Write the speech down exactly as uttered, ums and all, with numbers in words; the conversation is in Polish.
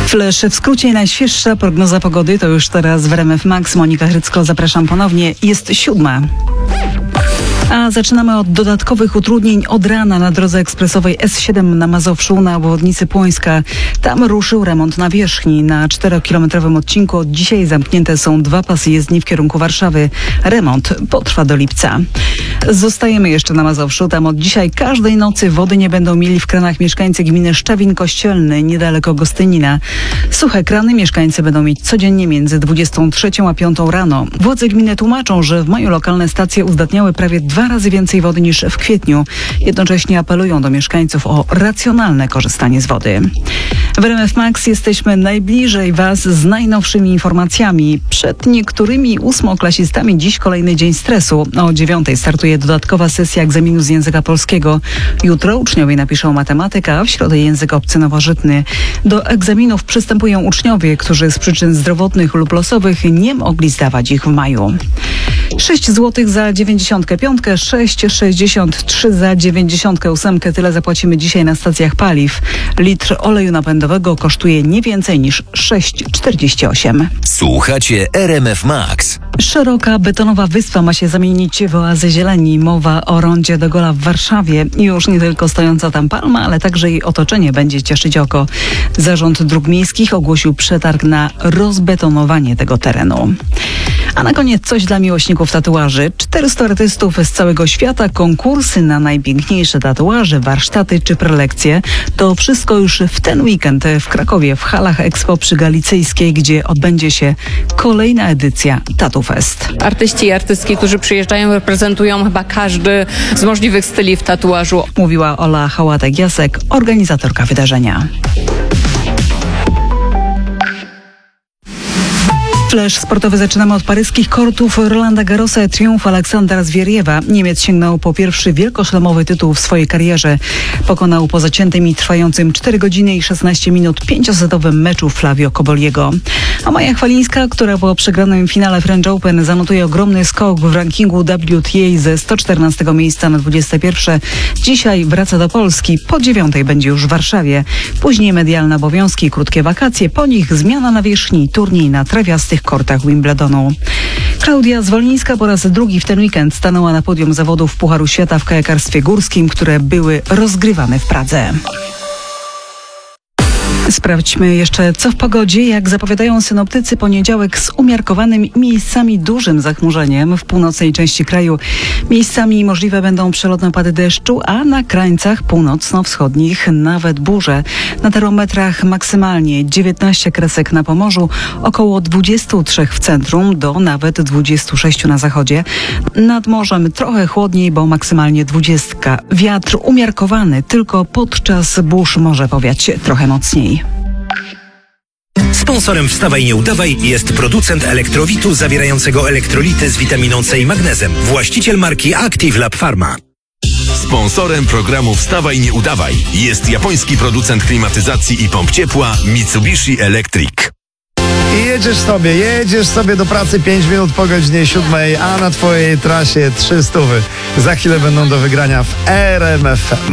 Flash w skrócie, najświeższa prognoza pogody to już teraz w R M F Max. Monika Hrycko, zapraszam ponownie. Jest siódma. A zaczynamy od dodatkowych utrudnień od rana na drodze ekspresowej S siedem na Mazowszu na obwodnicy Płońska. Tam ruszył remont nawierzchni. Na czterokilometrowym odcinku od dzisiaj zamknięte są dwa pasy jezdni w kierunku Warszawy. Remont potrwa do lipca. Zostajemy jeszcze na Mazowszu. Tam od dzisiaj każdej nocy wody nie będą mieli w kranach mieszkańcy gminy Szczawin Kościelny, niedaleko Gostynina. Suche krany mieszkańcy będą mieć codziennie między dwudziestą trzecią a piątą rano. Władze gminy tłumaczą, że w maju lokalne stacje uzdatniały prawie dwa razy więcej wody niż w kwietniu. Jednocześnie apelują do mieszkańców o racjonalne korzystanie z wody. W R M F Max jesteśmy najbliżej Was z najnowszymi informacjami. Przed niektórymi ósmoklasistami dziś kolejny dzień stresu. O dziewiątej startuje dodatkowa sesja egzaminu z języka polskiego. Jutro uczniowie napiszą matematykę, a w środę język obcy nowożytny. Do egzaminów przystępują uczniowie, którzy z przyczyn zdrowotnych lub losowych nie mogli zdawać ich w maju. sześć złotych za dziewięćdziesiątkę piątkę, sześć sześćdziesiąt trzy za dziewięćdziesiątkę ósemkę. Tyle zapłacimy dzisiaj na stacjach paliw. Litr oleju napędowego kosztuje nie więcej niż sześć czterdzieści osiem. Słuchacie R M F Max. Szeroka betonowa wyspa ma się zamienić w oazę zieleni. Mowa o rondzie de Gaulle'a w Warszawie. Już nie tylko stojąca tam palma, ale także jej otoczenie będzie cieszyć oko. Zarząd Dróg Miejskich ogłosił przetarg na rozbetonowanie tego terenu. A na koniec coś dla miłośników tatuaży. czterystu artystów z całego świata, konkursy na najpiękniejsze tatuaże, warsztaty czy prelekcje. To wszystko już w ten weekend w Krakowie, w halach Expo przy Galicyjskiej, gdzie odbędzie się kolejna edycja Tattoo Fest. Artyści i artystki, którzy przyjeżdżają, reprezentują chyba każdy z możliwych styli w tatuażu. Mówiła Ola Hałatek-Jasek, organizatorka wydarzenia. Flash sportowy zaczynamy od paryskich kortów Rolanda Garrosa i triumfu Aleksandra Zwieriewa. Niemiec sięgnął po pierwszy wielkoszlemowy tytuł w swojej karierze. Pokonał po zaciętym i trwającym cztery godziny i szesnaście minut pięciosetowym meczu Flavio Cobolliego. A Maja Chwalińska, która po przegranym finale French Open zanotuje ogromny skok w rankingu W T A ze sto czternastego miejsca na dwudzieste pierwsze. Dzisiaj wraca do Polski. Po dziewiątej będzie już w Warszawie. Później medialne obowiązki i krótkie wakacje. Po nich zmiana nawierzchni i turniej na trawiastych kortach Wimbledonu. Klaudia Zwolnińska po raz drugi w ten weekend stanęła na podium zawodów Pucharu Świata w kajakarstwie górskim, które były rozgrywane w Pradze. Sprawdźmy jeszcze, co w pogodzie. Jak zapowiadają synoptycy, poniedziałek z umiarkowanym i miejscami dużym zachmurzeniem. W północnej części kraju miejscami możliwe będą przelotne opady deszczu, a na krańcach północno-wschodnich nawet burze. Na termometrach maksymalnie dziewiętnaście kresek na Pomorzu, około dwadzieścia trzy w centrum, do nawet dwudziestu sześciu na zachodzie. Nad morzem trochę chłodniej, bo maksymalnie dwadzieścia. Wiatr umiarkowany, tylko podczas burz może powiać trochę mocniej. Sponsorem Wstawaj Nie Udawaj jest producent elektrowitu zawierającego elektrolity z witaminą C i magnezem. Właściciel marki Active Lab Pharma. Sponsorem programu Wstawaj Nie Udawaj jest japoński producent klimatyzacji i pomp ciepła Mitsubishi Electric. I jedziesz sobie, jedziesz sobie do pracy pięć minut po godzinie siódmej, a na twojej trasie trzy stówy. Za chwilę będą do wygrania w R M F